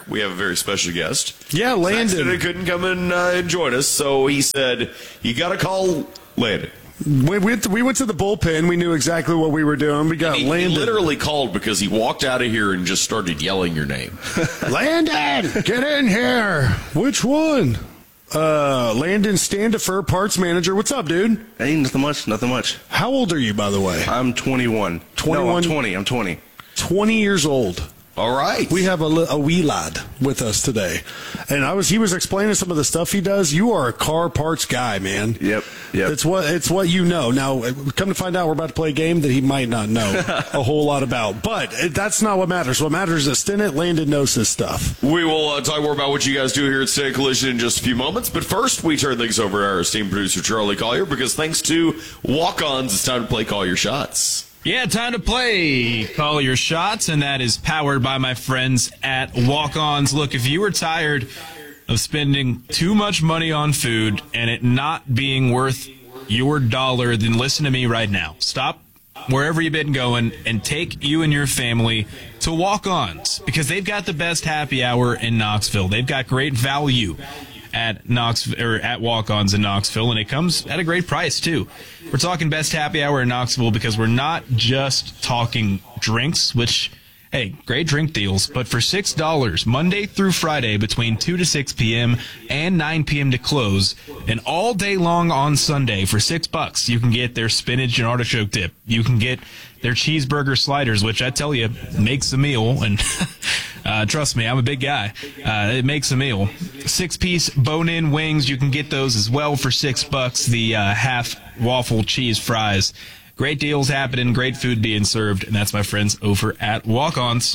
we have a very special guest. Yeah, Landon. He couldn't come and join us, so he said, you got to call Landon. We went to the bullpen. We knew exactly what we were doing. We got Landon. He literally called because he walked out of here and just started yelling your name. Landon, get in here. Which one? Landon Standifer, parts manager. What's up, dude? Hey, nothing much. How old are you, by the way? I'm 21. 21? No, I'm 20. 20 years old. All right. We have a wee lad with us today. And he was explaining some of the stuff he does. You are a car parts guy, man. Yep. It's what you know. Now, come to find out, we're about to play a game that he might not know a whole lot about. But that's not what matters. What matters is Stinnett Landon knows his stuff. We will talk more about what you guys do here at State Collision in just a few moments. But first, we turn things over to our esteemed producer, Charlie Collier, because thanks to Walk-Ons, it's time to play Call Your Shots. Yeah, time to play Call Your Shots, and that is powered by my friends at Walk-Ons. Look, if you were tired of spending too much money on food and it not being worth your dollar, then listen to me right now. Stop wherever you've been going and take you and your family to Walk-Ons, because they've got the best happy hour in Knoxville. They've got great value at Walk-Ons in Knoxville, and it comes at a great price too. We're talking best happy hour in Knoxville because we're not just talking drinks, which, hey, great drink deals, but for $6 Monday through Friday between 2 to 6 p.m. and 9 p.m. to close, and all day long on Sunday for $6, you can get their spinach and artichoke dip. You can get their cheeseburger sliders, which I tell you makes a meal, and trust me, I'm a big guy. It makes a meal. 6-piece bone-in wings, you can get those as well for $6. The half waffle cheese fries. Great deals happening, great food being served, and that's my friends over at Walk-Ons.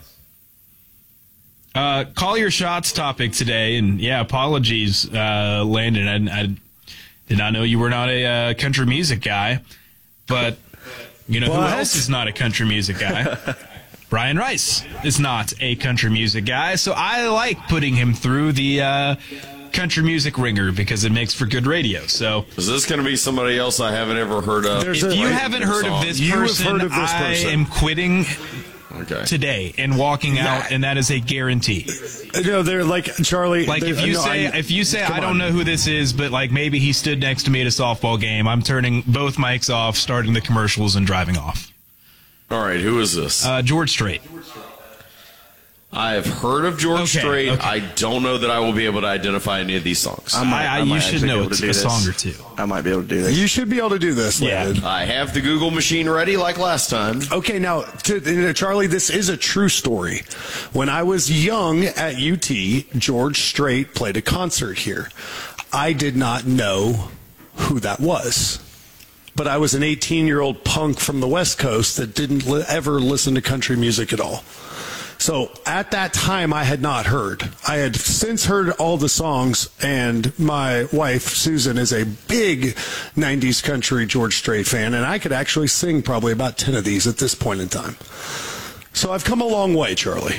Call Your Shots topic today, and yeah, apologies, Landon. I did not know you were not a country music guy, but you know who else is not a country music guy? Brian Rice is not a country music guy, so I like putting him through the country music ringer because it makes for good radio. So, is this going to be somebody else I haven't ever heard of? If you haven't heard of this person, I am quitting today and walking out, and that is a guarantee. No, they're like Charlie. Like if you say I don't know who this is, but like maybe he stood next to me at a softball game, I'm turning both mics off, starting the commercials, and driving off. All right, who is this? George Strait. I have heard of George Strait. Okay. I don't know that I will be able to identify any of these songs. You should know it's a song or two. I might be able to do this. You should be able to do this, Landon. I have the Google machine ready like last time. Okay, now, Charlie, this is a true story. When I was young at UT, George Strait played a concert here. I did not know who that was. But I was an 18-year-old punk from the West Coast that didn't ever listen to country music at all. So at that time, I had not heard. I had since heard all the songs, and my wife, Susan, is a big 90s country George Strait fan, and I could actually sing probably about 10 of these at this point in time. So I've come a long way, Charlie.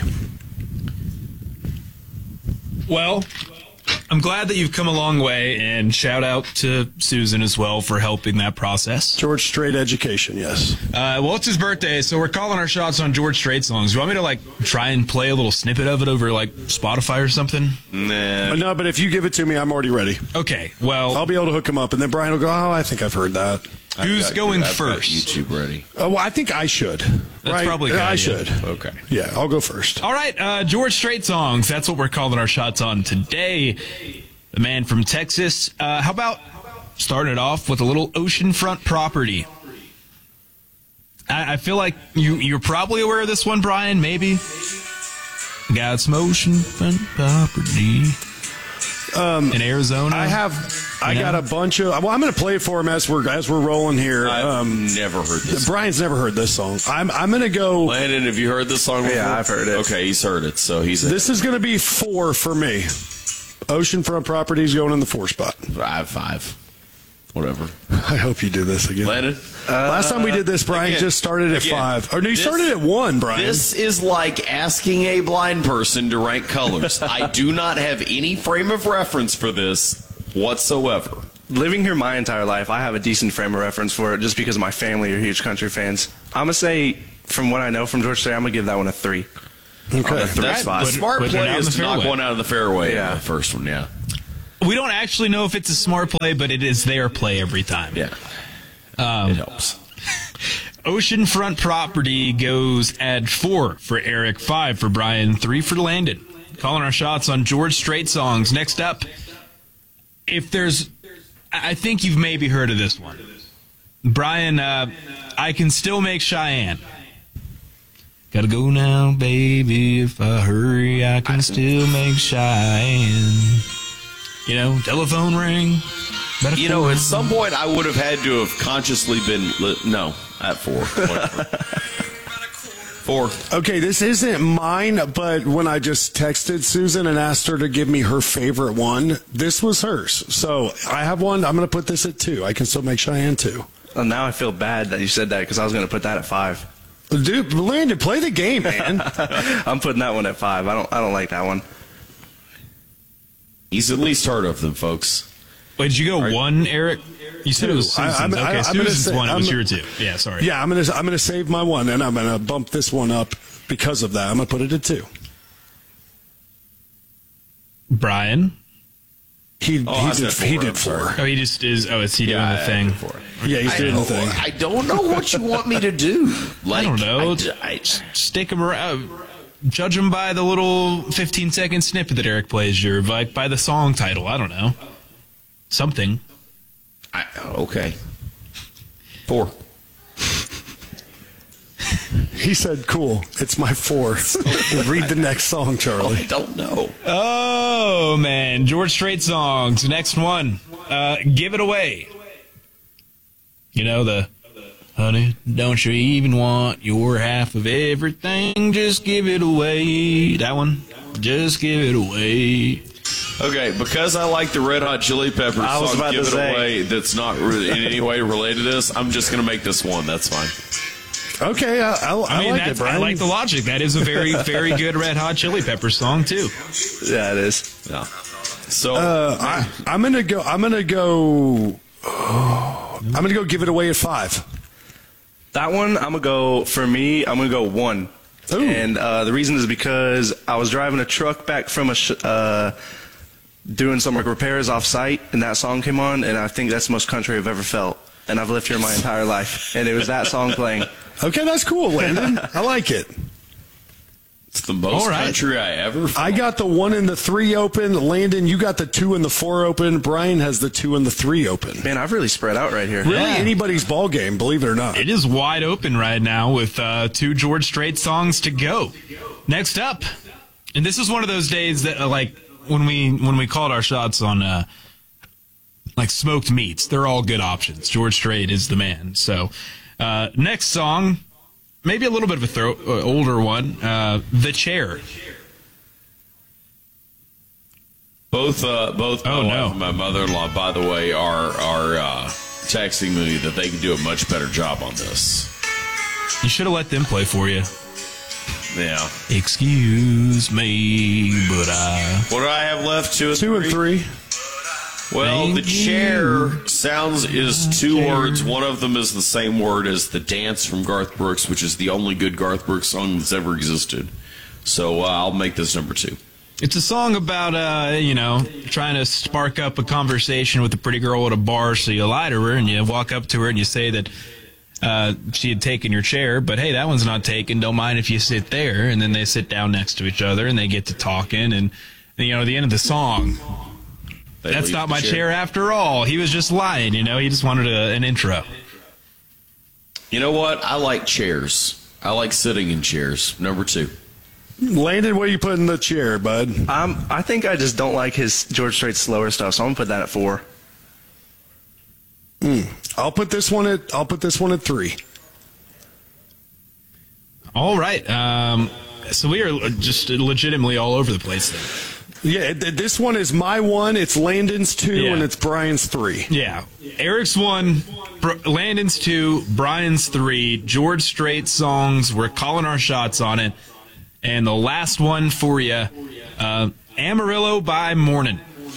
Well, I'm glad that you've come a long way, and shout out to Susan as well for helping that process. George Strait education, yes. Well, it's his birthday, so we're calling our shots on George Strait songs. You want me to try and play a little snippet of it over Spotify or something? Nah. No, but if you give it to me, I'm already ready. Okay, well, I'll be able to hook him up, and then Brian will go, oh, I think I've heard that. Who's going first? YouTube ready. Oh, well, I think I should. That's probably good. I should. Okay. Yeah, I'll go first. All right, George Strait songs. That's what we're calling our shots on today. The man from Texas. How about starting it off with a little oceanfront property? I feel like you're probably aware of this one, Brian, maybe? Got some oceanfront property in Arizona. I got a bunch of. Well, I'm going to play it for him as we're rolling here. I've never heard this. Brian's never heard this song. I'm going to go. Landon, have you heard this song before? Yeah, I've heard it. Okay, he's heard it, so he's. This is going to be 4 for me. Oceanfront properties going in the 4 spot. 5. Whatever. I hope you do this again. Landon? Last time we did this, Brian just started at 5. Or no, you started at 1, Brian. This is like asking a blind person to rank colors. I do not have any frame of reference for this whatsoever. Living here my entire life, I have a decent frame of reference for it just because my family are huge country fans. I'm going to say, from what I know from George Strait, I'm going to give that one a 3. Okay. the third That, spot. the smart Put it play out in is the to knock fairway. one out of the fairway. Yeah. The first one, yeah. We don't actually know if it's a smart play, but it is their play every time. Yeah. It helps. Oceanfront Property goes at 4 for Eric, 5 for Brian, 3 for Landon. Calling our shots on George Strait songs. Next up, I think you've maybe heard of this one. Brian, I Can Still Make Cheyenne. Gotta go now, baby. If I hurry, I can still make Cheyenne. You know, telephone ring. You know, at some point I would have had to have consciously been no, at 4. Whatever. 4. Okay, this isn't mine, but when I just texted Susan and asked her to give me her favorite one, this was hers. So I have one. I'm going to put this at 2. I Can Still Make Cheyenne 2. Well, now I feel bad that you said that because I was going to put that at 5. Dude, Landon, play the game, man. I'm putting that one at 5. I don't like that one. He's at least heard of them, folks. Wait, did you go 1, Eric? You said it was 2. Susan's. I'm Okay, gonna Susan's say- 1. It was I'm- your 2. Yeah, sorry. Yeah, I'm gonna save my one, and I'm gonna bump this one up because of that. I'm gonna put it at 2. Brian? He I said did 4, he I'm did 4. sorry. Oh, he just is. Oh, is he doing the thing? Yeah, he's doing the thing. I don't know what you want me to do. Like, I don't know. I- Stick him around. Judge him by the little 15-second snippet that Eric plays you, or like by the song title. I don't know. Something. okay. 4. He said, "Cool, it's my 4." Read the next song, I Charlie. don't know. Oh, man. George Strait songs. Next one. Give It Away. You know, the honey, don't you even want your half of everything? Just give it away. That one. Just give it away. Okay, because I like the Red Hot Chili Peppers I was song about Give to It say. Away that's not really in any way related to this, I'm just going to make this 1. That's fine. Okay, I like it, Brian. I like the logic. That is a very, very good Red Hot Chili Peppers song, too. Yeah, it is. Yeah. So, I'm gonna go. Give It Away at 5. That one, I'm going to go 1. Ooh. And the reason is because I was driving a truck back from doing some repairs off site, and that song came on, and I think that's the most country I've ever felt. And I've lived here my entire life, and it was that song playing. Okay, that's cool, Landon. I like it. it's the most all right. country I ever felt. I got the 1 and the 3 open. Landon, you got the 2 and the 4 open. Brian has the 2 and the 3 open. Man, I've really spread out right here. Really, Yeah. anybody's ball game, believe it or not. It is wide open right now with 2 George Strait songs to go. Next up, and this is one of those days that like when we called our shots on like smoked meats, they're all good options. George Strait is the man. So next song, maybe a little bit of a older one, The Chair. Both my wife no. and my mother-in-law, by the way, are texting me that they can do a much better job on this. You should have let them play for you. Yeah. Excuse me, but What do I have left? 2 and 2 and 3. Well, Thank the chair you. sounds is 2 Chair. words. One of them is the same word as the dance from Garth Brooks, which is the only good Garth Brooks song that's ever existed. So I'll make this number 2. It's a song about, trying to spark up a conversation with a pretty girl at a bar. So you lie to her and you walk up to her and you say that she had taken your chair, but hey, that one's not taken. Don't mind if you sit there. And then they sit down next to each other and they get to talking. And, at the end of the song, They that's leave not the my chair after all. He was just lying, He just wanted an intro. You know what? I like chairs. I like sitting in chairs. Number 2. Landon, where you putting the chair, bud? I think I just don't like his George Strait slower stuff, so I'm going to put that at 4. I'll put this one at 3. All right. So we are just legitimately all over the place then. Yeah, this one is my 1. It's Landon's 2, Yeah. and it's Brian's 3. Yeah. Eric's 1, Landon's 2, Brian's 3, George Strait songs. We're calling our shots on it. And the last one for you, Amarillo by Morning.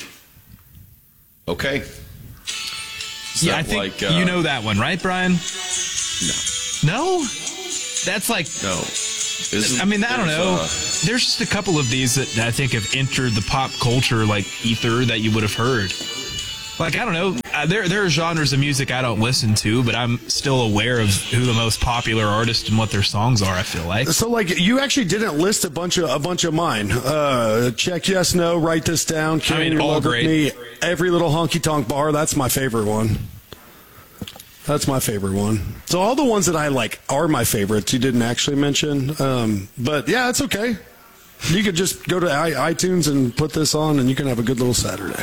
Okay. Is Yeah, that I think like, you know that one, right, Brian? No. No? That's like No. Isn't- I mean, I don't there's, know. There's just a couple of these that I think have entered the pop culture like ether that you would have heard. Like, I don't know. There are genres of music I don't listen to, but I'm still aware of who the most popular artists and what their songs are, I feel like. So, like, you actually didn't list a bunch of mine. Check yes, no, write this down. Carry Your all Love With great. Me, Every Little Honky Tonk Bar. That's my favorite one. That's my favorite one. So all the ones that I like are my favorites. You didn't actually mention, but yeah, it's okay. You could just go to iTunes and put this on, and you can have a good little Saturday.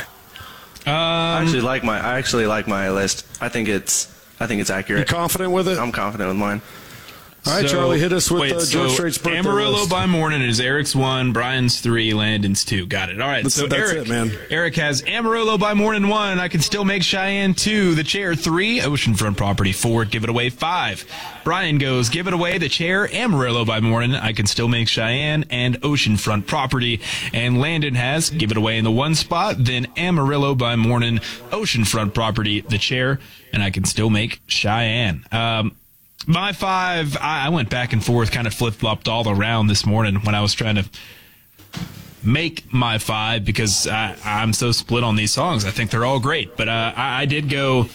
I actually like my list. I think it's You accurate. confident with it? I'm confident with mine. All right, Charlie, hit us with George Strait's birthday Amarillo list. by Morning is Eric's 1, Brian's 3, Landon's 2. Got it. All right, That's Eric, it, man. Eric has Amarillo by Morning 1, I Can Still Make Cheyenne 2, The Chair 3, Oceanfront Property 4, Give It Away 5. Brian goes, Give It Away, The Chair, Amarillo by Morning, I Can Still Make Cheyenne, and Oceanfront Property. And Landon has Give It Away in the 1 spot, then Amarillo by Morning, Oceanfront Property, The Chair, and I Can Still Make Cheyenne. My 5, I went back and forth, kind of flip-flopped all around this morning when I was trying to make my 5 because I'm so split on these songs. I think they're all great. But I did go,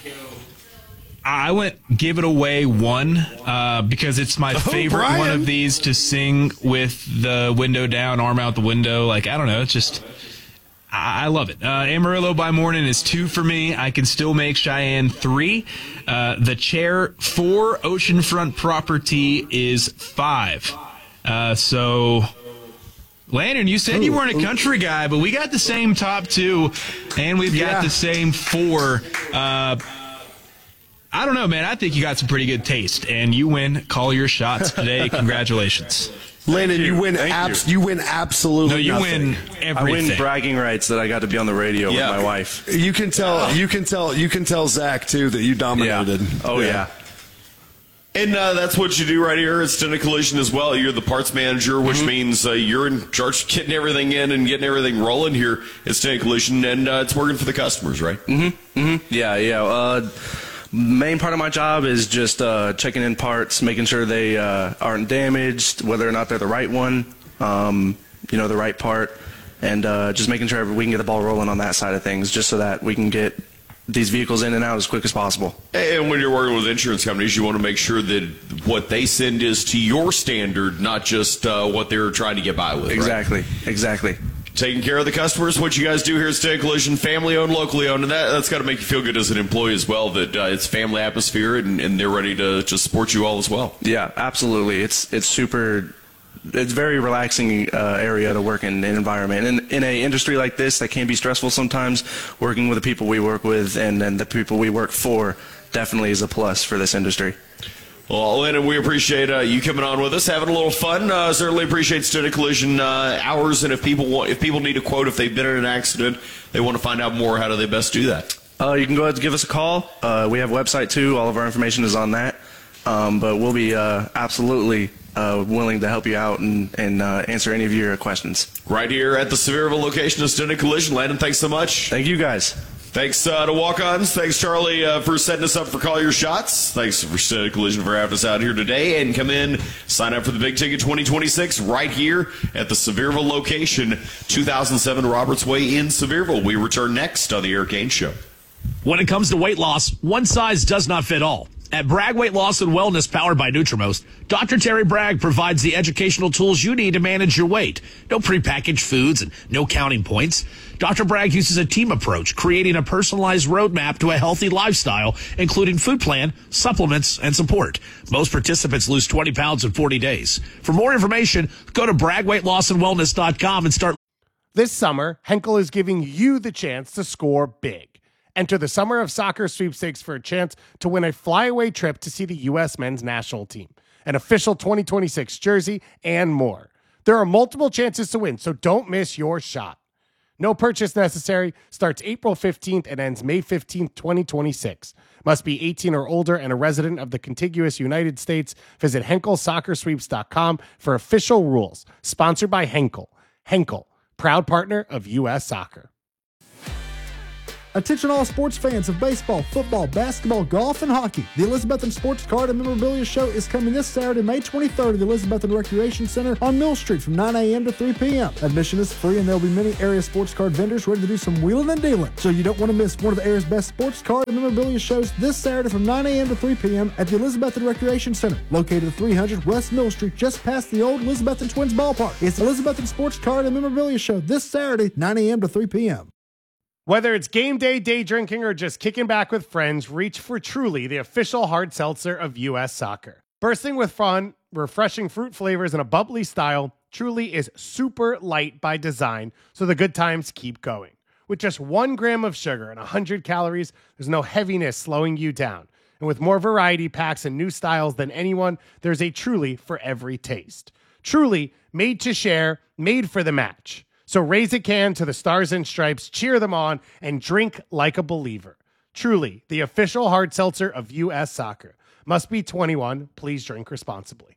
I went Give It Away 1 because it's my favorite Brian. one of these to sing with the window down, arm out the window. Like, I don't know, it's just... I love it. Amarillo by Morning is 2 for me. I Can Still Make Cheyenne 3. The Chair 4. Oceanfront Property is 5. So, Landon, you said you weren't a country guy, but we got the same top 2, and we've got the same 4. I don't know, man. I think you got some pretty good taste, and you win. Call your shots today. Congratulations. Landon, you win. Thank You win absolutely. No, you nothing. win everything. I win bragging rights that I got to be on the radio Yeah. with my wife. You can tell. You can tell Zach too that you dominated. Oh yeah. And that's what you do right here at Stena Collision as well. You're the parts manager, which means you're in charge of getting everything in and getting everything rolling here at Stena Collision, and it's working for the customers, right? Yeah. Main part of my job is just checking in parts, making sure they aren't damaged, whether or not they're the right one, the right part, and just making sure we can get the ball rolling on that side of things, just so that we can get these vehicles in and out as quick as possible. And when you're working with insurance companies, you want to make sure that what they send is to your standard, not just what they're trying to get by with. Right? Exactly. Taking care of the customers, what you guys do here at Stena Collision, family owned, locally owned, and that's got to make you feel good as an employee as well, that it's family atmosphere and they're ready to just support you all as well. Yeah, absolutely. It's very relaxing area to work in, an environment. And in an industry like this that can be stressful sometimes, working with the people we work with and the people we work for definitely is a plus for this industry. Well, Landon, we appreciate you coming on with us, having a little fun. Certainly appreciate Stena Collision hours, and if people need a quote, if they've been in an accident, they want to find out more, how do they best do that? You can go ahead and give us a call. We have a website too. All of our information is on that. But we'll be absolutely willing to help you out and answer any of your questions. Right here at the Sevierville location of Stena Collision. Landon, thanks so much. Thank you guys. Thanks to Walk-Ons. Thanks, Charlie, for setting us up for Call Your Shots. Thanks for Stena Collision for having us out here today. And come in, sign up for the Big Ticket 2026 right here at the Sevierville location, 2007 Roberts Way in Sevierville. We return next on the Eric Gaines Show. When it comes to weight loss, one size does not fit all. At Bragg Weight Loss and Wellness, powered by Nutrimost, Dr. Terry Bragg provides the educational tools you need to manage your weight. No prepackaged foods and no counting points. Dr. Bragg uses a team approach, creating a personalized roadmap to a healthy lifestyle, including food plan, supplements, and support. Most participants lose 20 pounds in 40 days. For more information, go to BraggWeightLossAndWellness.com and start. This summer, Henkel is giving you the chance to score big. Enter the Summer of Soccer sweepstakes for a chance to win a flyaway trip to see the U.S. men's national team, an official 2026 jersey, and more. There are multiple chances to win, so don't miss your shot. No purchase necessary. Starts April 15th and ends May 15th, 2026. Must be 18 or older and a resident of the contiguous United States. Visit HenkelSoccerSweeps.com for official rules. Sponsored by Henkel. Henkel, proud partner of U.S. Soccer. Attention all sports fans of baseball, football, basketball, golf, and hockey. The Elizabethan Sports Card and Memorabilia Show is coming this Saturday, May 23rd at the Elizabethan Recreation Center on Mill Street from 9 a.m. to 3 p.m. Admission is free, and there will be many area sports card vendors ready to do some wheeling and dealing. So you don't want to miss one of the area's best sports card and memorabilia shows this Saturday from 9 a.m. to 3 p.m. at the Elizabethan Recreation Center, located at 300 West Mill Street, just past the old Elizabethan Twins ballpark. It's the Elizabethan Sports Card and Memorabilia Show this Saturday, 9 a.m. to 3 p.m. Whether it's game day, day drinking, or just kicking back with friends, reach for Truly, the official hard seltzer of U.S. Soccer. Bursting with fun, refreshing fruit flavors, and a bubbly style, Truly is super light by design, so the good times keep going. With just 1 gram of sugar and 100 calories, there's no heaviness slowing you down. And with more variety packs and new styles than anyone, there's a Truly for every taste. Truly, made to share, made for the match. So raise a can to the Stars and Stripes, cheer them on, and drink like a believer. Truly, the official hard seltzer of U.S. Soccer. Must be 21. Please drink responsibly.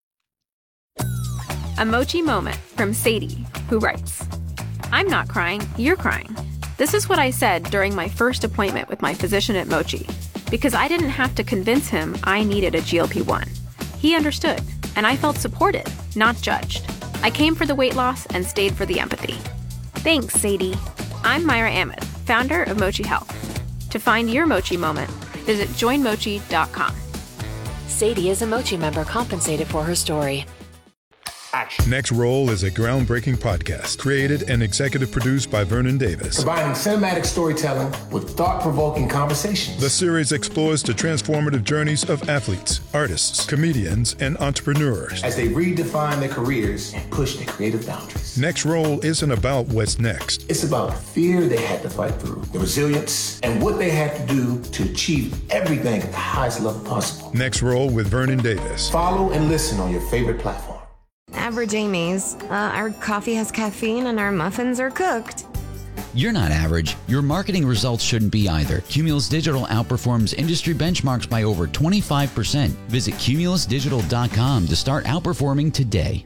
A Mochi moment from Sadie, who writes, I'm not crying, you're crying. This is what I said during my first appointment with my physician at Mochi, because I didn't have to convince him I needed a GLP-1. He understood, and I felt supported, not judged. I came for the weight loss and stayed for the empathy. Thanks, Sadie. I'm Myra Ahmed, founder of Mochi Health. To find your Mochi moment, visit joinmochi.com. Sadie is a Mochi member compensated for her story. Action. Next Roll is a groundbreaking podcast created and executive produced by Vernon Davis. Combining cinematic storytelling with thought-provoking conversations. The series explores the transformative journeys of athletes, artists, comedians, and entrepreneurs as they redefine their careers and push their creative boundaries. Next Roll isn't about what's next. It's about the fear they had to fight through, the resilience, and what they had to do to achieve everything at the highest level possible. Next Roll with Vernon Davis. Follow and listen on your favorite platform. Average Amy's. Our coffee has caffeine and our muffins are cooked. You're not average. Your marketing results shouldn't be either. Cumulus Digital outperforms industry benchmarks by over 25%. Visit cumulusdigital.com to start outperforming today.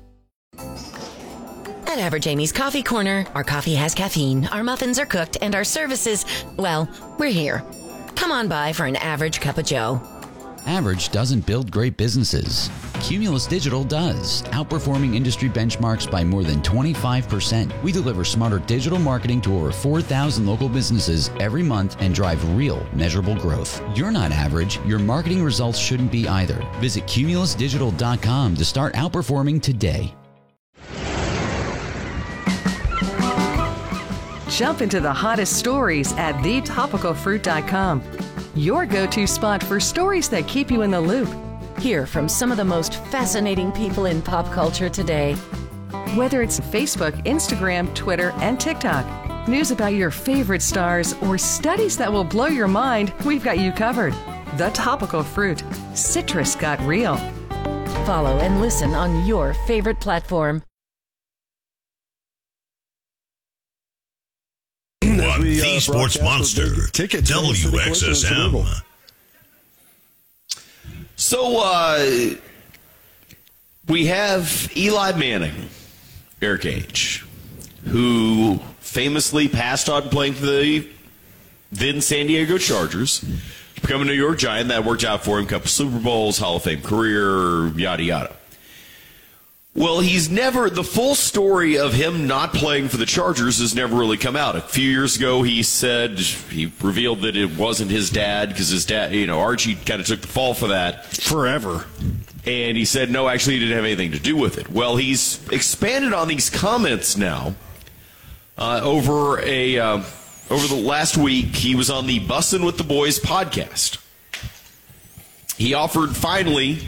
At Average Amy's Coffee Corner, our coffee has caffeine, our muffins are cooked, and our services, well, we're here. Come on by for an average cup of joe. Average doesn't build great businesses. Cumulus Digital does, outperforming industry benchmarks by more than 25%. We deliver smarter digital marketing to over 4,000 local businesses every month and drive real, measurable growth. You're not average. Your marketing results shouldn't be either. Visit cumulusdigital.com to start outperforming today. Jump into the hottest stories at thetopicalfruit.com. Your go-to spot for stories that keep you in the loop. Hear from some of the most fascinating people in pop culture today. Whether it's Facebook, Instagram, Twitter, and TikTok, news about your favorite stars, or studies that will blow your mind, we've got you covered. The Topical Fruit. Citrus got real. Follow and listen on your favorite platform. On the Sports Monster, WXSM. So, we have Eli Manning, Eric H., who famously passed on playing for the then San Diego Chargers, become a New York Giant. That worked out for him. Couple Super Bowls, Hall of Fame career, yada, yada. Well, he's never, the full story of him not playing for the Chargers has never really come out. A few years ago, he revealed that it wasn't his dad, because his dad, Archie kind of took the fall for that. Forever. And he said, no, actually, he didn't have anything to do with it. Well, he's expanded on these comments now. Over the last week, he was on the Bussin' with the Boys podcast. He offered, finally,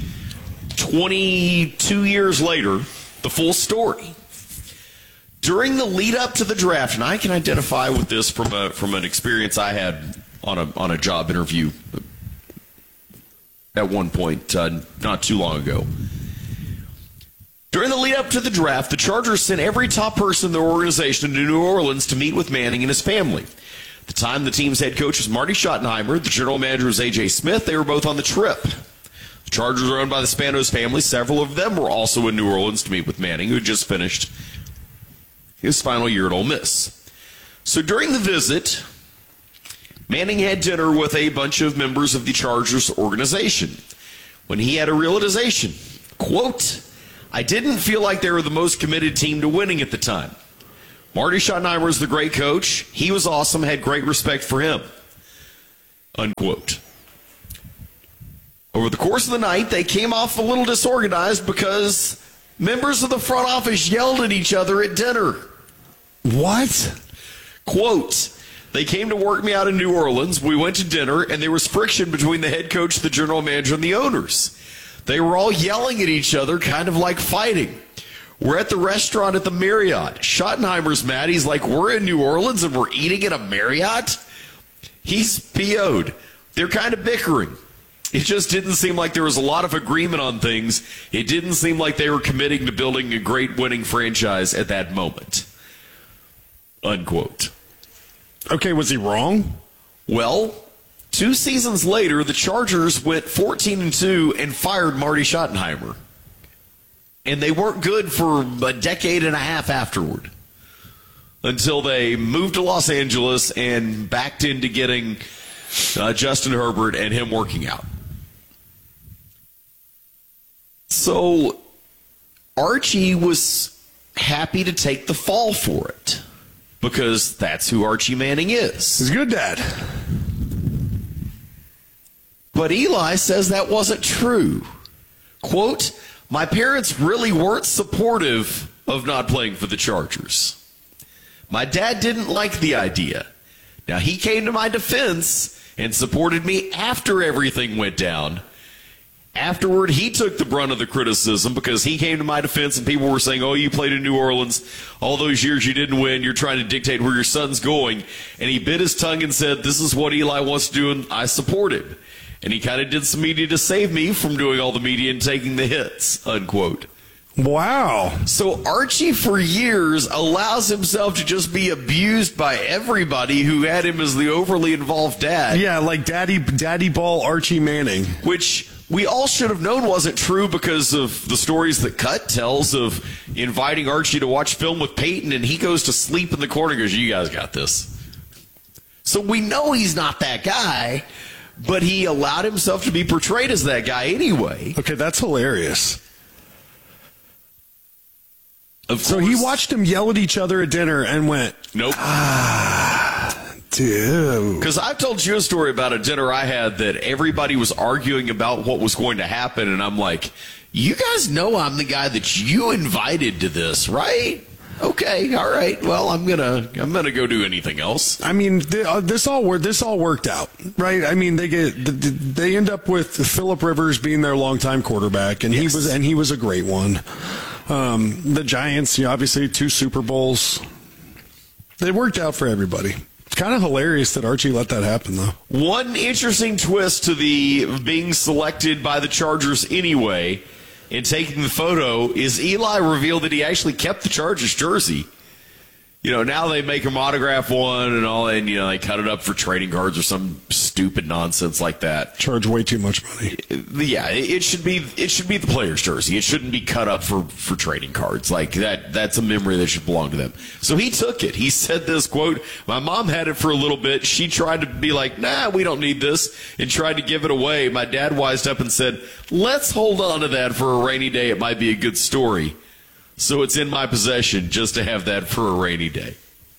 22 years later, the full story. During the lead up to the draft, and I can identify with this from an experience I had on a job interview at one point not too long ago. During the lead up to the draft, the Chargers sent every top person in their organization to New Orleans to meet with Manning and his family. At the time, the team's head coach was Marty Schottenheimer. The general manager was A.J. Smith. They were both on the trip. The Chargers are owned by the Spanos family. Several of them were also in New Orleans to meet with Manning, who had just finished his final year at Ole Miss. So during the visit, Manning had dinner with a bunch of members of the Chargers organization when he had a realization. Quote, I didn't feel like they were the most committed team to winning at the time. Marty Schottenheimer was the great coach. He was awesome, had great respect for him. Unquote. Over the course of the night, they came off a little disorganized because members of the front office yelled at each other at dinner. What? Quote, they came to work me out in New Orleans. We went to dinner, and there was friction between the head coach, the general manager, and the owners. They were all yelling at each other, kind of like fighting. We're at the restaurant at the Marriott. Schottenheimer's mad. He's like, we're in New Orleans, and we're eating at a Marriott? He's PO'd. They're kind of bickering. It just didn't seem like there was a lot of agreement on things. It didn't seem like they were committing to building a great winning franchise at that moment. Unquote. Okay, was he wrong? Well, 2 seasons later, the Chargers went 14-2 and fired Marty Schottenheimer. And they weren't good for a decade and a half afterward until they moved to Los Angeles and backed into getting Justin Herbert and him working out. So Archie was happy to take the fall for it because that's who Archie Manning is. He's a good dad. But Eli says that wasn't true. Quote, my parents really weren't supportive of not playing for the Chargers. My dad didn't like the idea. Now, he came to my defense and supported me after everything went down. Afterward, he took the brunt of the criticism because he came to my defense and people were saying, oh, you played in New Orleans. All those years you didn't win. You're trying to dictate where your son's going. And he bit his tongue and said, this is what Eli wants to do, and I support him. And he kind of did some media to save me from doing all the media and taking the hits, unquote. Wow. So Archie, for years, allows himself to just be abused by everybody who had him as the overly involved dad. Yeah, like Daddy Ball Archie Manning. Which we all should have known wasn't true because of the stories that Cut tells of inviting Archie to watch film with Peyton, and he goes to sleep in the corner and goes, you guys got this. So we know he's not that guy, but he allowed himself to be portrayed as that guy anyway. Okay, that's hilarious. So he watched them yell at each other at dinner and went, nope. Dude. Because I've told you a story about a dinner I had that everybody was arguing about what was going to happen, and I'm like, you guys know I'm the guy that you invited to this, right? Okay, all right. Well, I'm gonna go do anything else. I mean, this all worked out, right? I mean, they end up with Phillip Rivers being their longtime quarterback, and yes. he was a great one. The Giants, obviously 2 Super Bowls. They worked out for everybody. It's kind of hilarious that Archie let that happen, though. One interesting twist to the being selected by the Chargers anyway and taking the photo is Eli revealed that he actually kept the Chargers jersey. You know, now they make him autograph one and all, and, they cut it up for trading cards or some stupid nonsense like that. Charge way too much money. Yeah, it should be the player's jersey. It shouldn't be cut up for trading cards. Like that's a memory that should belong to them. So he took it. He said this, quote, my mom had it for a little bit. She tried to be like, nah, we don't need this, and tried to give it away. My dad wised up and said, let's hold on to that for a rainy day. It might be a good story. So it's in my possession just to have that for a rainy day.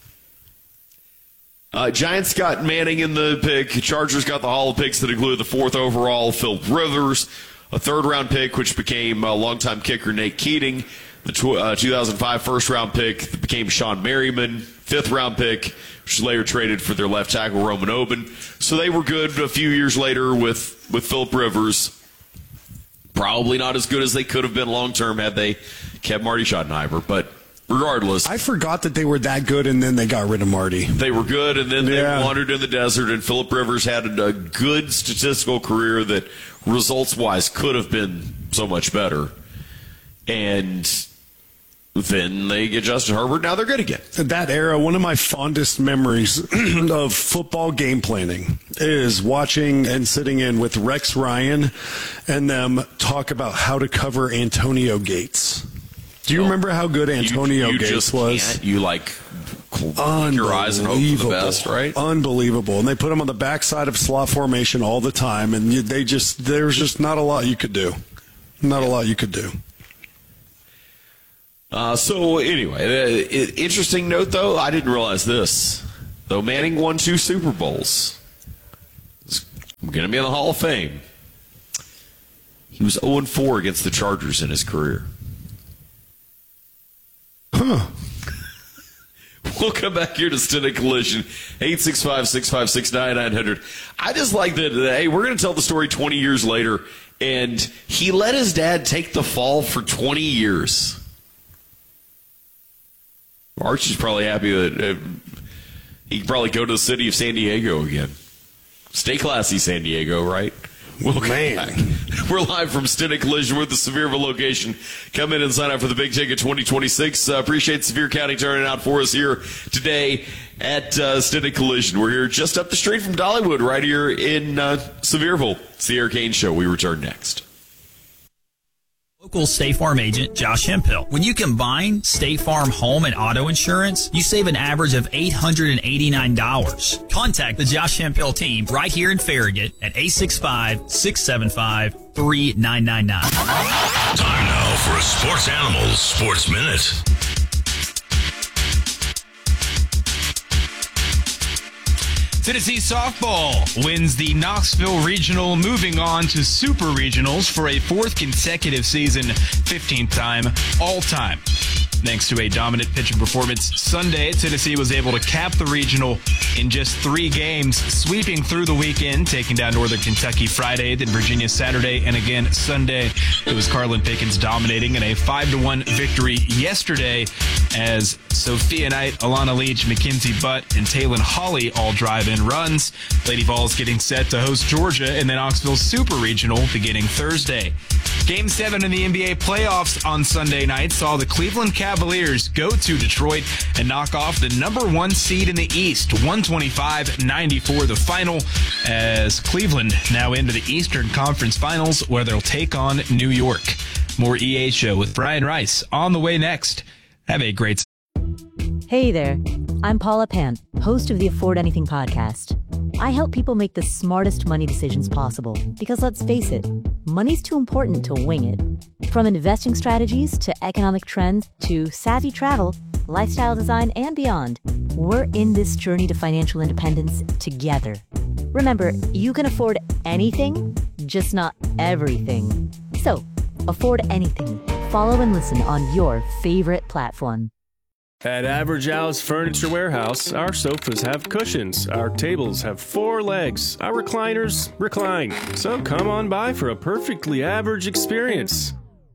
Giants got Manning in the pick. Chargers got the Hall of Picks that include the 4th overall, Phillip Rivers, a 3rd-round pick, which became longtime kicker Nate Keating, the 2005 first-round pick that became Sean Merriman, 5th-round pick, which later traded for their left tackle Roman Oben. So they were good a few years later with Phillip Rivers. Probably not as good as they could have been long-term had they kept Marty Schottenheimer, but regardless. I forgot that they were that good, and then they got rid of Marty. They were good, and then they wandered in the desert, and Phillip Rivers had a good statistical career that results-wise could have been so much better. And then they get Justin Herbert. Now they're good again. That era, one of my fondest memories of football game planning is watching and sitting in with Rex Ryan and them talk about how to cover Antonio Gates. Do you remember how good Antonio Gates was? You your eyes and hope for the best, right? Unbelievable. And they put them on the backside of slot formation all the time, and there's just not a lot you could do. Not a lot you could do. So anyway, interesting note, though, I didn't realize this. Though Manning won 2 Super Bowls, he's going to be in the Hall of Fame. He was 0-4 against the Chargers in his career. Huh. We'll come back here to Stidham Collision, 865-656-9900. I just like that, hey, we're going to tell the story 20 years later, and he let his dad take the fall for 20 years. Archie's probably happy that he can probably go to the city of San Diego again. Stay classy, San Diego, right? We're live from Stidham Collision with the Sevierville location. Come in and sign up for the Big Ticket 2026. Appreciate Sevier County turning out for us here today at Stidham Collision. We're here just up the street from Dollywood, right here in Sevierville. It's the Eric Haynes Show. We return next. Local State Farm agent Josh Hemphill. When you combine State Farm home and auto insurance, you save an average of $889. Contact the Josh Hemphill team right here in Farragut at 865-675-3999. Time now for a Sports Animals Sports Minute. Tennessee softball wins the Knoxville Regional, moving on to Super Regionals for a 4th consecutive season, 15th time all-time. Thanks to a dominant pitching performance Sunday, Tennessee was able to cap the regional in just 3 games, sweeping through the weekend, taking down Northern Kentucky Friday, then Virginia Saturday, and again Sunday. It was Carlin Pickens dominating in a 5-1 victory yesterday as Sophia Knight, Alana Leach, Mackenzie Butt, and Taylon Hawley all drive in runs. Lady Vols getting set to host Georgia in the Knoxville Super Regional beginning Thursday. Game 7 in the NBA playoffs on Sunday night saw the Cleveland Cavaliers go to Detroit and knock off the number 1 seed in the East, 125-94 the final, as Cleveland now into the Eastern Conference Finals where they'll take on New York. More EA Show with Brian Rice on the way next. Have a great Hey there, I'm Paula Pan, host of the Afford Anything podcast. I help people make the smartest money decisions possible because, let's face it, money's too important to wing it. From investing strategies to economic trends to savvy travel, lifestyle design, and beyond, we're in this journey to financial independence together. Remember, you can afford anything, just not everything. So, afford anything. Follow and listen on your favorite platform. At Average Al's Furniture Warehouse, our sofas have cushions, our tables have 4 legs, our recliners recline. So come on by for a perfectly average experience.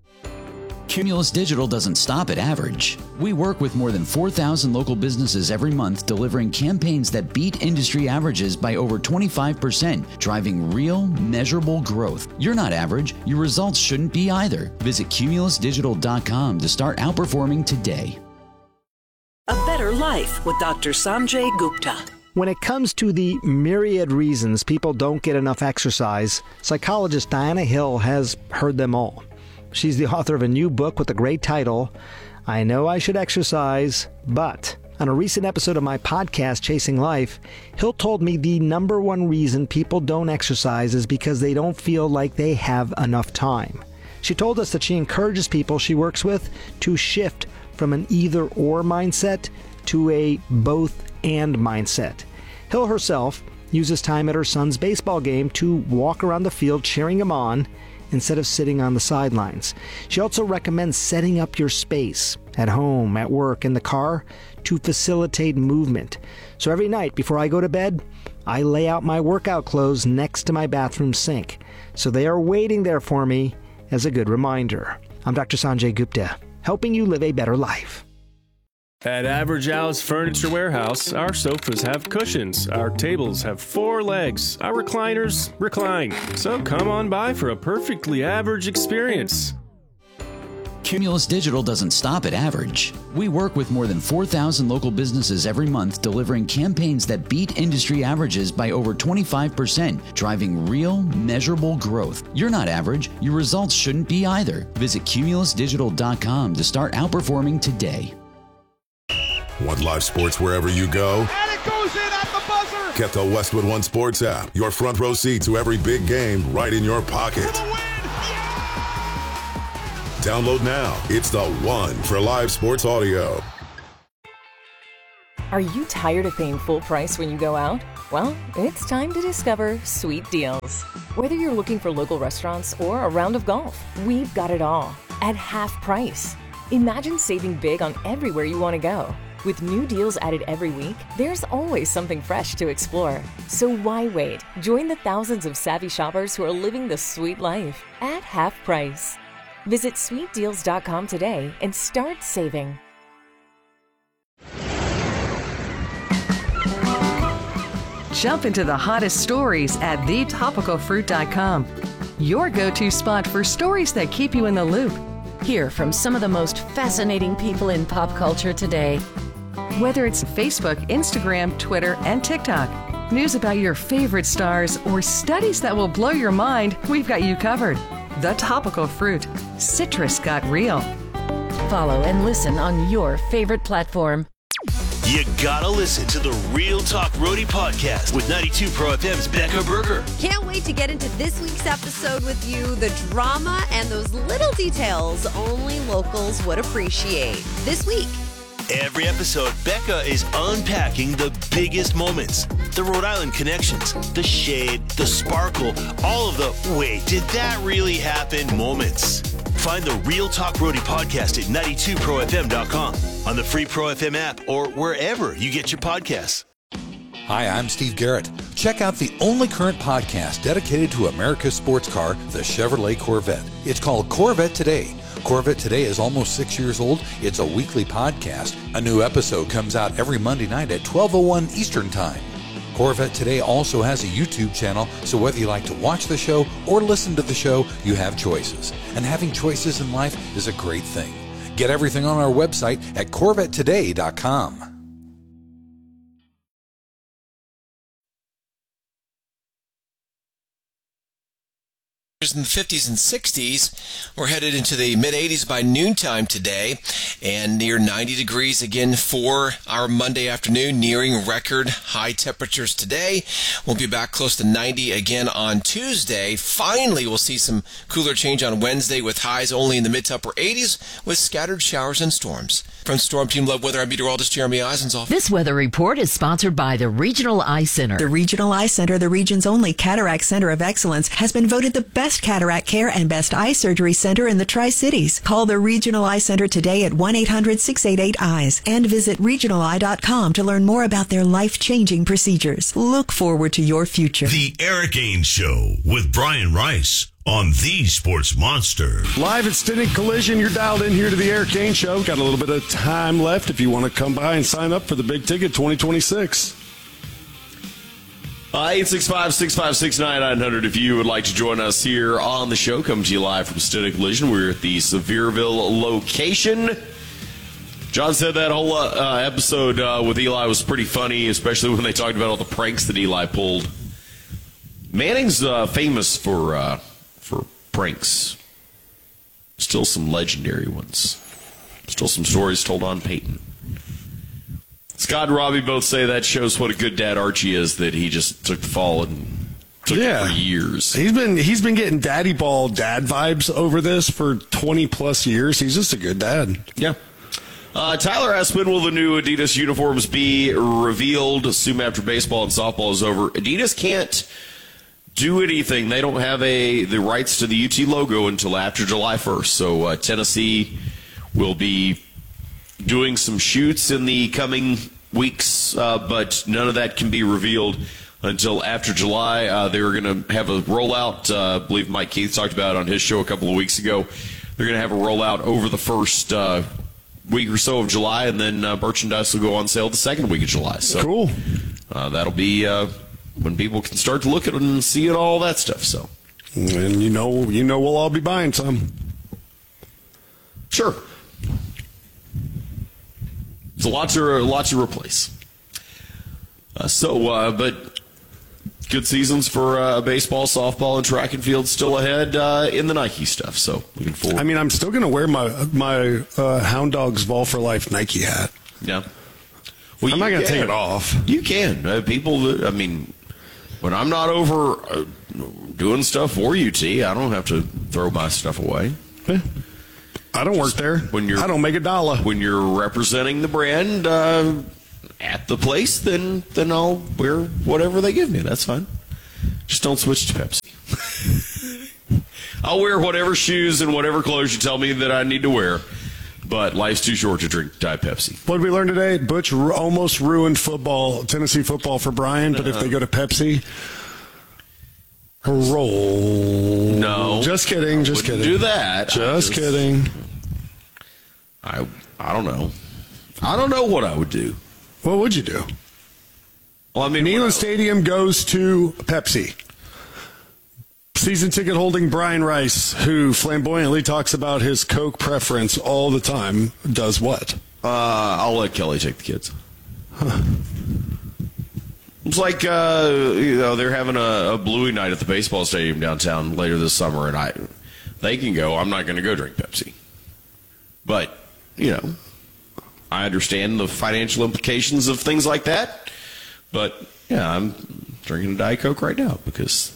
Cumulus Digital doesn't stop at average. We work with more than 4,000 local businesses every month, delivering campaigns that beat industry averages by over 25%, driving real, measurable growth. You're not average. Your results shouldn't be either. Visit cumulusdigital.com to start outperforming today. A better life with Dr. Sanjay Gupta. When it comes to the myriad reasons people don't get enough exercise, psychologist Diana Hill has heard them all. She's the author of a new book with the great title, I Know I Should Exercise, But. On a recent episode of my podcast, Chasing Life, Hill told me the number 1 reason people don't exercise is because they don't feel like they have enough time. She told us that she encourages people she works with to shift from an either-or mindset to a both-and mindset. Hill herself uses time at her son's baseball game to walk around the field cheering him on instead of sitting on the sidelines. She also recommends setting up your space at home, at work, in the car to facilitate movement. So every night before I go to bed, I lay out my workout clothes next to my bathroom sink, so they are waiting there for me as a good reminder. I'm Dr. Sanjay Gupta, helping you live a better life. At Average Al's Furniture Warehouse, our sofas have cushions, our tables have 4 legs, our recliners recline. So come on by for a perfectly average experience. Cumulus Digital doesn't stop at average. We work with more than 4,000 local businesses every month, delivering campaigns that beat industry averages by over 25%, driving real, measurable growth. You're not average. Your results shouldn't be either. Visit cumulusdigital.com to start outperforming today. Want live sports wherever you go? And it goes in at the buzzer! Get the Westwood One Sports app. Your front row seat to every big game right in your pocket. Download now. It's the one for live sports audio. Are you tired of paying full price when you go out? Well, it's time to discover Sweet Deals. Whether you're looking for local restaurants or a round of golf, we've got it all at half price. Imagine saving big on everywhere you want to go. With new deals added every week, there's always something fresh to explore. So why wait? Join the thousands of savvy shoppers who are living the sweet life at half price. Visit sweetdeals.com today and start saving. Jump into the hottest stories at thetopicalfruit.com. Your go-to spot for stories that keep you in the loop. Hear from some of the most fascinating people in pop culture today. Whether it's Facebook, Instagram, Twitter, and TikTok, news about your favorite stars, or studies that will blow your mind, we've got you covered. The Topical Fruit. Citrus got real. Follow and listen on your favorite platform. You gotta listen to the Real Talk Roadie podcast with 92 Pro FM's Becca Berger. Can't wait to get into this week's episode with you. The drama and those little details only locals would appreciate. This week. Every episode, Becca is unpacking the biggest moments, the Rhode Island connections, the shade, the sparkle, all of the wait, did that really happen moments. Find the Real Talk Roadie podcast at 92profm.com, on the free Pro FM app, or wherever you get your podcasts. Hi, I'm Steve Garrett. Check out the only current podcast dedicated to America's sports car, the Chevrolet Corvette. It's called Corvette Today. Corvette Today is almost 6 years old. It's a weekly podcast. A new episode comes out every Monday night at 12:01 Eastern Time. Corvette Today also has a YouTube channel, so whether you like to watch the show or listen to the show, you have choices. And having choices in life is a great thing. Get everything on our website at CorvetteToday.com. In the 50s and 60s. We're headed into the mid-80s by noontime today, and near 90 degrees again for our Monday afternoon, nearing record high temperatures today. We'll be back close to 90 again on Tuesday. Finally, we'll see some cooler change on Wednesday with highs only in the mid to upper 80s with scattered showers and storms. From Storm Team Love Weather, I'm meteorologist Jeremy Eisenzoff. This weather report is sponsored by the Regional Eye Center. The Regional Eye Center, the region's only cataract center of excellence, has been voted the best cataract care and best eye surgery center in the Tri-Cities. Call the Regional Eye Center today at 1-800-688-EYES and visit regionaleye.com to learn more about their life-changing procedures. Look forward to your future. The Eric Ames Show with Brian Rice on The Sports Monster. Live at Stenick Collision, you're dialed in here to the Eric Kane Show. Got a little bit of time left if you want to come by and sign up for the Big Ticket 2026. 865-656-9900 if you would like to join us here on the show. Come to you live from Stenick Collision. We're at the Sevierville location. John said that whole episode with Eli was pretty funny, especially when they talked about all the pranks that Eli pulled. Manning's famous for pranks. Still some legendary ones. Still some stories told on Peyton. Scott and Robbie both say that shows what a good dad Archie is, that he just took the fall and took it for years. He's been getting daddy ball dad vibes over this for 20 plus years. He's just a good dad. Yeah. Tyler asked, when will the new Adidas uniforms be revealed? Soon after baseball and softball is over. Adidas can't do anything. They don't have the rights to the UT logo until after July 1st. So Tennessee will be doing some shoots in the coming weeks, but none of that can be revealed until after July. They were going to have a rollout. I believe Mike Keith talked about it on his show a couple of weeks ago. They're going to have a rollout over the first week or so of July, and then merchandise will go on sale the second week of July. So cool. That'll be when people can start to look at it and see it, all that stuff. So, and you know we'll all be buying some. Sure. It's a lot to replace. But good seasons for baseball, softball, and track and field still ahead in the Nike stuff. So looking forward. I mean, I'm still going to wear my Hound Dogs Vol for Life Nike hat. Yeah. Well, I'm not going to take it off. You can. People, I mean, when I'm not over doing stuff for UT, I don't have to throw my stuff away. Yeah. I don't work there. I don't make $1. When you're representing the brand at the place, then I'll wear whatever they give me. That's fine. Just don't switch to Pepsi. I'll wear whatever shoes and whatever clothes you tell me that I need to wear. But life's too short to drink Diet Pepsi. What did we learn today? Butch almost ruined Tennessee football for Brian, but if they go to Pepsi, roll. No. Just kidding. Just kidding. Do that. Just kidding. I don't know. I don't know what I would do. What would you do? Well, I mean, Neyland Stadium goes to Pepsi. Season ticket holding Brian Rice, who flamboyantly talks about his Coke preference all the time, does what? I'll let Kelly take the kids. Huh. It's like they're having a Bluey night at the baseball stadium downtown later this summer, and they can go. I'm not going to go drink Pepsi, but I understand the financial implications of things like that. But yeah, I'm drinking a Diet Coke right now because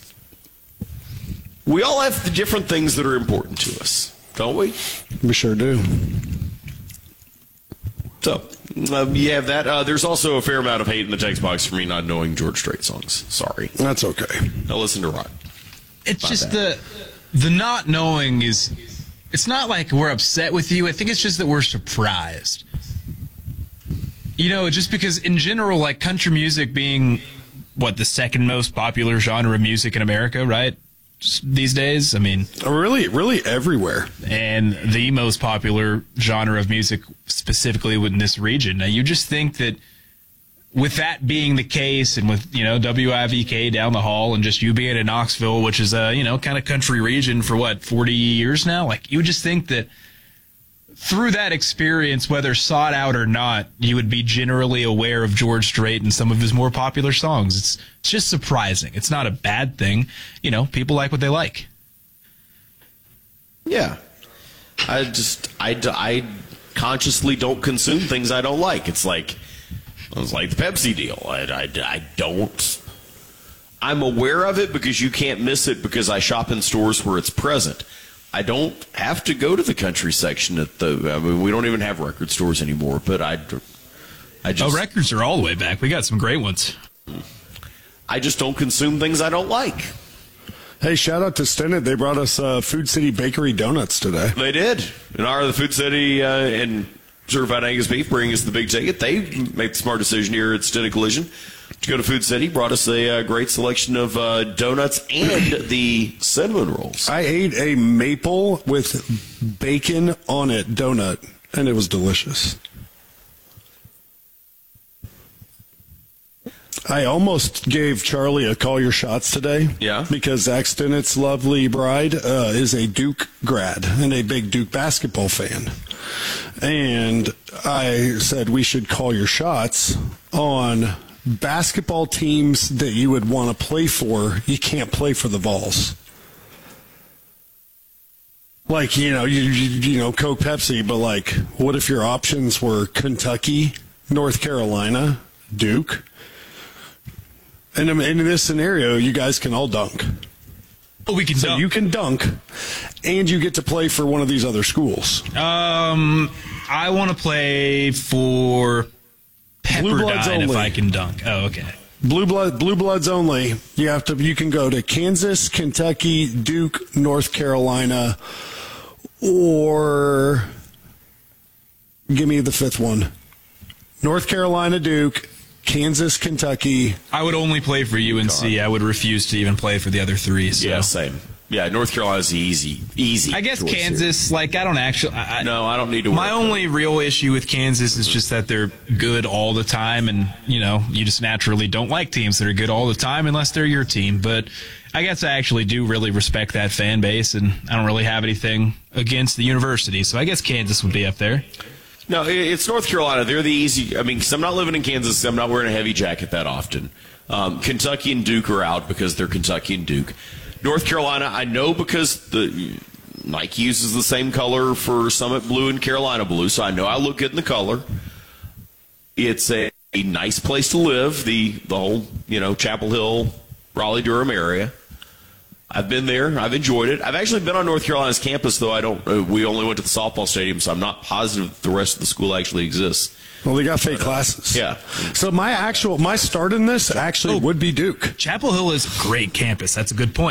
we all have the different things that are important to us, don't we? We sure do. So, you have that. There's also a fair amount of hate in the text box for me not knowing George Strait songs. Sorry. That's okay. Now listen to Rod. It's just the not knowing is, it's not like we're upset with you. I think it's just that we're surprised. Just because in general, like country music being, the second most popular genre of music in America, right? These days, I mean, really everywhere, and the most popular genre of music specifically within this region. Now, you just think that with that being the case, and with WIVK down the hall, and just you being in Knoxville, which is a kind of country region for 40 years now, like you would just think that through that experience, whether sought out or not, you would be generally aware of George Strait and some of his more popular songs. It's just surprising. It's not a bad thing. People like what they like. Yeah. I consciously don't consume things I don't like. It's like the Pepsi deal. I don't. I'm aware of it because you can't miss it because I shop in stores where it's present. I don't have to go to the country section we don't even have record stores anymore, but I just... Oh, records are all the way back. We got some great ones. I just don't consume things I don't like. Hey, shout out to Stennett. They brought us Food City Bakery donuts today. They did. In honor of the Food City and Certified Angus Beef bringing us the big ticket. They made the smart decision here at Stennett Collision to go to Food City. Brought us a great selection of donuts and the cinnamon rolls. I ate a maple with bacon on it donut, and it was delicious. I almost gave Charlie a call your shots today. Yeah. Because Zach Stennett's lovely bride is a Duke grad and a big Duke basketball fan. And I said we should call your shots on basketball teams that you would want to play for. You can't play for the Vols. Like, Coke, Pepsi, but like, what if your options were Kentucky, North Carolina, Duke? And in this scenario, you guys can all dunk. Oh, we can dunk. You can dunk, and you get to play for one of these other schools. I want to play for Pepperdine if I can dunk. Oh, okay. Blue Bloods only. You can go to Kansas, Kentucky, Duke, North Carolina, or give me the fifth one. North Carolina, Duke, Kansas, Kentucky. I would only play for UNC. I would refuse to even play for the other three. So. Yeah, same. Yeah, North Carolina's easy. I guess Kansas, here. I don't actually... No, I don't need to My only real issue with Kansas is just that they're good all the time, and, you just naturally don't like teams that are good all the time unless they're your team. But I guess I actually do really respect that fan base, and I don't really have anything against the university. So I guess Kansas would be up there. No, it's North Carolina. They're the easy... because I'm not living in Kansas, so I'm not wearing a heavy jacket that often. Kentucky and Duke are out because they're Kentucky and Duke. North Carolina, I know because Nike uses the same color for Summit Blue and Carolina Blue, so I know I look good in the color. It's a nice place to live, the whole, Chapel Hill, Raleigh-Durham area. I've been there. I've enjoyed it. I've actually been on North Carolina's campus, though we only went to the softball stadium, so I'm not positive the rest of the school actually exists. Well, they got fake classes. Yeah. So my start in this actually would be Duke. Chapel Hill is a great campus. That's a good point.